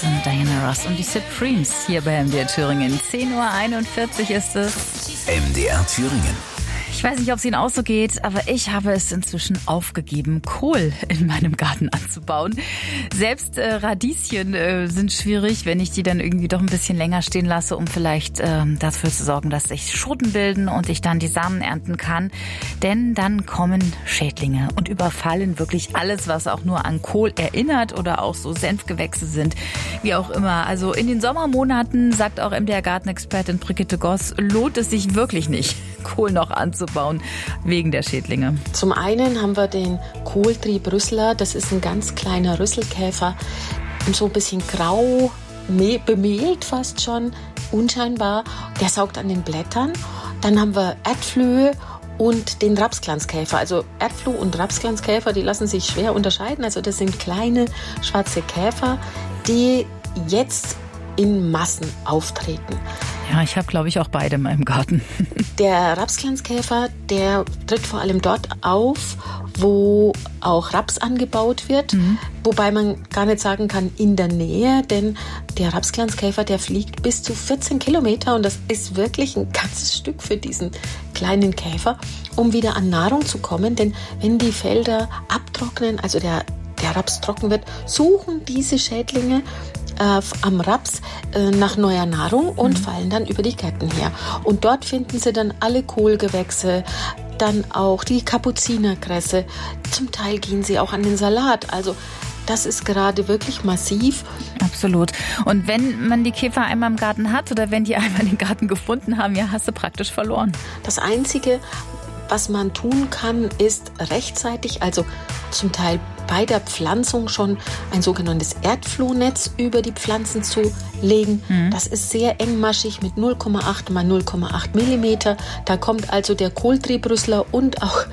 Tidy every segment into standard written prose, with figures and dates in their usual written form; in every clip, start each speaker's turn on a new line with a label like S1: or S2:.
S1: sind Diana Ross und die Supremes hier bei MDR Thüringen. 10:41 Uhr ist es.
S2: MDR Thüringen.
S1: Ich weiß nicht, ob es Ihnen auch so geht, aber ich habe es inzwischen aufgegeben, Kohl in meinem Garten anzubauen. Selbst Radieschen sind schwierig, wenn ich die dann irgendwie doch ein bisschen länger stehen lasse, um vielleicht dafür zu sorgen, dass sich Schoten bilden und ich dann die Samen ernten kann. Denn dann kommen Schädlinge und überfallen wirklich alles, was auch nur an Kohl erinnert oder auch so Senfgewächse sind, wie auch immer. Also in den Sommermonaten, sagt auch MDR-Gartenexpertin Brigitte Goss, lohnt es sich wirklich nicht, Kohl noch anzubauen, wegen der Schädlinge.
S3: Zum einen haben wir den Kohltrieb-Rüssler, das ist ein ganz kleiner Rüsselkäfer, so ein bisschen grau, bemehlt fast schon, unscheinbar. Der saugt an den Blättern. Dann haben wir Erdflöhe und den Rapsglanzkäfer. Also Erdfluh und Rapsglanzkäfer, die lassen sich schwer unterscheiden. Also das sind kleine schwarze Käfer, die jetzt in Massen auftreten.
S1: Ja, ich habe, glaube ich, auch beide in meinem Garten.
S3: Der Rapsglanzkäfer, der tritt vor allem dort auf, wo auch Raps angebaut wird. Wobei man gar nicht sagen kann, in der Nähe, denn der Rapsglanzkäfer, der fliegt bis zu 14 Kilometer und das ist wirklich ein ganzes Stück für diesen kleinen Käfer, um wieder an Nahrung zu kommen. Denn wenn die Felder abtrocknen, also der Raps trocken wird, suchen diese Schädlinge am Raps nach neuer Nahrung und fallen dann über die Ketten her. Und dort finden sie dann alle Kohlgewächse, dann auch die Kapuzinerkresse. Zum Teil gehen sie auch an den Salat. Also das ist gerade wirklich massiv.
S1: Absolut. Und wenn man die Käfer einmal im Garten hat oder wenn die einmal den Garten gefunden haben, ja, hast du praktisch verloren.
S3: Das Einzige, was man tun kann, ist rechtzeitig, also zum Teil bei der Pflanzung schon ein sogenanntes Erdflohnetz über die Pflanzen zu legen. Das ist sehr engmaschig mit 0,8 mal 0,8 Millimeter. Da kommt also der Kohltriebrüssler und auch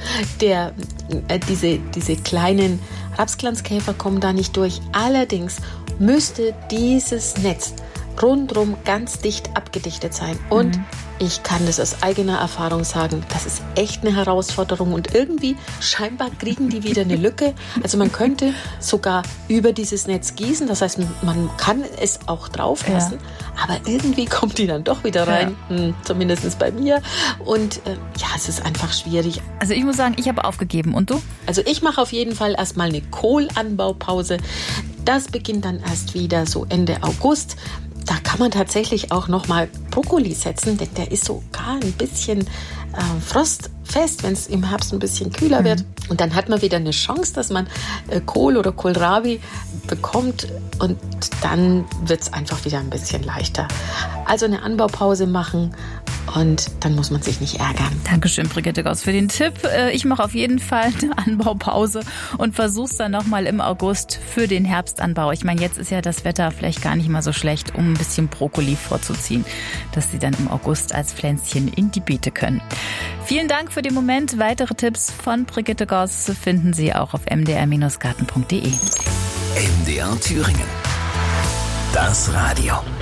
S3: diese kleinen Rapsglanzkäfer kommen da nicht durch. Allerdings müsste dieses Netz rundrum ganz dicht abgedichtet sein. Und ich kann das aus eigener Erfahrung sagen, das ist echt eine Herausforderung und irgendwie scheinbar kriegen die wieder eine Lücke. Also man könnte sogar über dieses Netz gießen, das heißt, man kann es auch drauf lassen, aber irgendwie kommt die dann doch wieder rein, zumindest bei mir. Und es ist einfach schwierig.
S1: Also ich muss sagen, ich habe aufgegeben. Und du?
S3: Also ich mache auf jeden Fall erstmal eine Kohlanbaupause. Das beginnt dann erst wieder so Ende August. Da kann man tatsächlich auch nochmal Brokkoli setzen, denn der ist sogar ein bisschen frostfest, wenn es im Herbst ein bisschen kühler wird. Und dann hat man wieder eine Chance, dass man Kohl oder Kohlrabi bekommt und dann wird es einfach wieder ein bisschen leichter. Also eine Anbaupause machen und dann muss man sich nicht ärgern.
S1: Dankeschön, Brigitte Goss, für den Tipp. Ich mache auf jeden Fall eine Anbaupause und versuche es dann nochmal im August für den Herbstanbau. Ich meine, jetzt ist ja das Wetter vielleicht gar nicht mal so schlecht, um ein bisschen Brokkoli vorzuziehen, dass sie dann im August als Pflänzchen in die Beete können. Vielen Dank für den Moment. Weitere Tipps von Brigitte Goss finden Sie auch auf mdr-garten.de.
S2: MDR Thüringen. Das Radio.